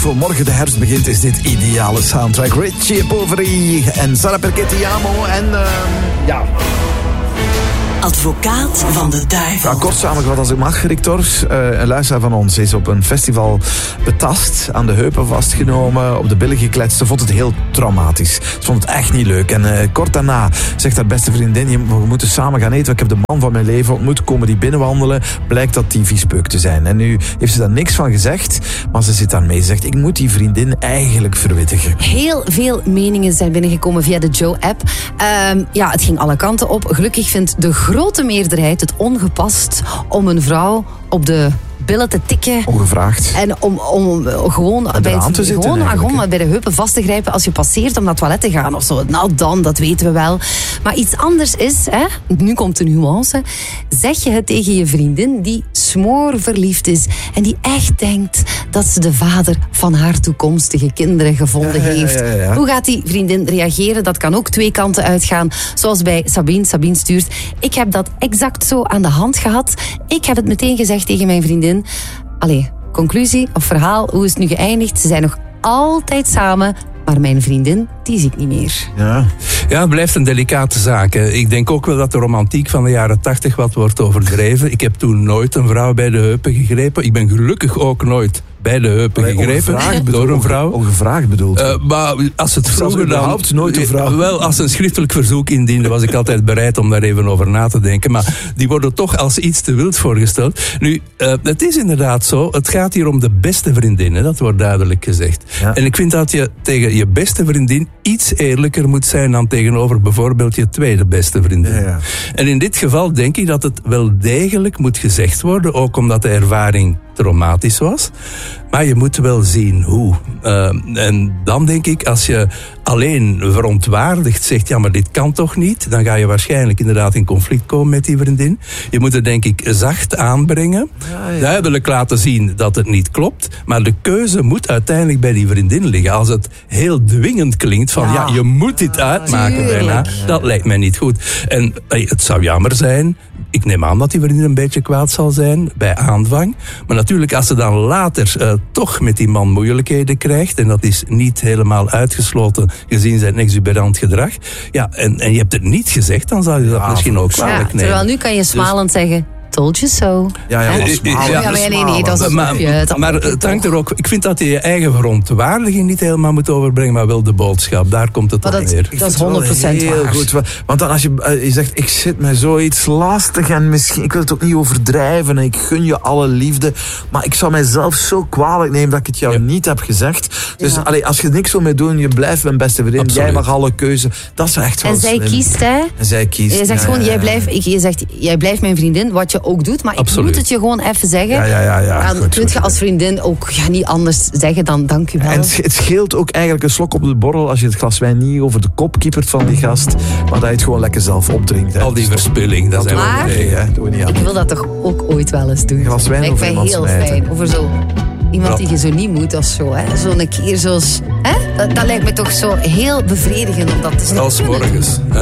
Voor morgen de herfst begint is dit ideale soundtrack. Richie Poveri en Sara Perché-Ti-Amo en ja... Advocaat van de duivel. Ja, kort samengevat als ik mag, Rick Torfs. Een luisteraar van ons is op een festival betast, aan de heupen vastgenomen, op de billen gekletst. Ze vond het heel traumatisch. Ze vond het echt niet leuk. En kort daarna zegt haar beste vriendin, we moeten samen gaan eten. Ik heb de man van mijn leven ontmoet, komen die binnenwandelen. Blijkt dat die viespeuk te zijn. En nu heeft ze daar niks van gezegd, maar ze zit daarmee. Ze zegt, ik moet die vriendin eigenlijk verwittigen. Heel veel meningen zijn binnengekomen via de Joe-app. Het ging alle kanten op. Gelukkig vindt de grote meerderheid het ongepast om een vrouw op de billen te tikken. Ongevraagd. En om gewoon bij de heupen vast te grijpen als je passeert om naar het toilet te gaan of zo. Nou dan, dat weten we wel. Maar iets anders is, nu komt de nuance, zeg je het tegen je vriendin die smoorverliefd is en die echt denkt dat ze de vader van haar toekomstige kinderen gevonden heeft. Ja. Hoe gaat die vriendin reageren? Dat kan ook twee kanten uitgaan. Zoals bij Sabine. Sabine stuurt, ik heb dat exact zo aan de hand gehad. Ik heb het meteen gezegd tegen mijn vriendin. Allee, conclusie of verhaal, hoe is het nu geëindigd? Ze zijn nog altijd samen, maar mijn vriendin, die zie ik niet meer. Ja, het blijft een delicate zaak. Ik denk ook wel dat de romantiek van de jaren 80 wat wordt overdreven. Ik heb toen nooit een vrouw bij de heupen gegrepen. Ik ben gelukkig ook nooit bij de heupen gegrepen door een vrouw. Ongevraagd bedoeld. Maar als het vroeger dan... nooit een vrouw. Wel, als een schriftelijk verzoek indiende, was ik altijd bereid om daar even over na te denken. Maar die worden toch als iets te wild voorgesteld. Nu, het is inderdaad zo. Het gaat hier om de beste vriendin. Dat wordt duidelijk gezegd. Ja. En ik vind dat je tegen je beste vriendin iets eerlijker moet zijn dan tegenover bijvoorbeeld je tweede beste vriendin. Ja. En in dit geval denk ik dat het wel degelijk moet gezegd worden. Ook omdat de ervaring traumatisch was. Maar je moet wel zien hoe. En dan denk ik, als je alleen verontwaardigd zegt, ja, maar dit kan toch niet, dan ga je waarschijnlijk inderdaad in conflict komen met die vriendin. Je moet het denk ik zacht aanbrengen. Ja. Duidelijk laten zien dat het niet klopt. Maar de keuze moet uiteindelijk bij die vriendin liggen. Als het heel dwingend klinkt van, je moet dit uitmaken bijna. Dat lijkt mij niet goed. En het zou jammer zijn. Ik neem aan dat die vriendin een beetje kwaad zal zijn bij aanvang. Maar natuurlijk, als ze dan later toch met die man moeilijkheden krijgt, en dat is niet helemaal uitgesloten gezien zijn exuberant gedrag, en je hebt het niet gezegd, dan zal je dat misschien ook kwalijk nemen. Terwijl nu kan je smalend zeggen, told you so. Nee, dat is maar het hangt er ook... Ik vind dat je je eigen verontwaardiging niet helemaal moet overbrengen, maar wel de boodschap. Daar komt het op neer. Dat is 100% heel waar. Goed, want dan als je zegt, ik zit met zoiets lastig en misschien, ik wil het ook niet overdrijven en ik gun je alle liefde, maar ik zou mijzelf zo kwalijk nemen dat ik het jou niet heb gezegd. Dus als je niks wil mee doen, je blijft mijn beste vriendin, jij mag alle keuze. Dat is echt wel slim. En zij kiest, Je zegt gewoon, jij blijft mijn vriendin, wat je ook doet, maar ik moet het je gewoon even zeggen. Dan kun je als vriendin ook niet anders zeggen dan dank u wel. En het scheelt ook eigenlijk een slok op de borrel als je het glas wijn niet over de kop kiepert van die gast, maar dat je het gewoon lekker zelf opdrinkt. Al die verspilling, dat zijn we niet. Ik wil dat toch ook ooit wel eens doen. Een glas wijn over iemand smijten. Heel fijn. Over zo iemand die je zo niet moet of zo. Zo'n keer zoals... Dat lijkt me toch zo heel bevredigend om dat te doen. Als morgens.